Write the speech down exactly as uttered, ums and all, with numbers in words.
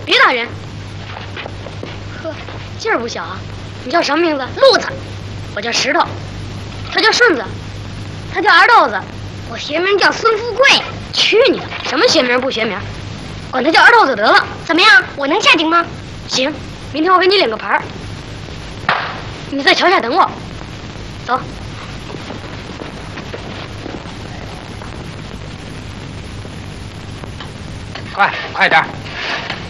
别打人。呵，劲儿不小啊！你叫什么名字？ 路子。 我叫石头。他叫顺子。他叫二豆子。 我学名叫孙富贵。 去你的！什么学名不学名？管他叫二豆子得了。 怎么样？我能下井吗？ 行，明天我给你领个牌儿。你在桥下等我。走。 快，快点！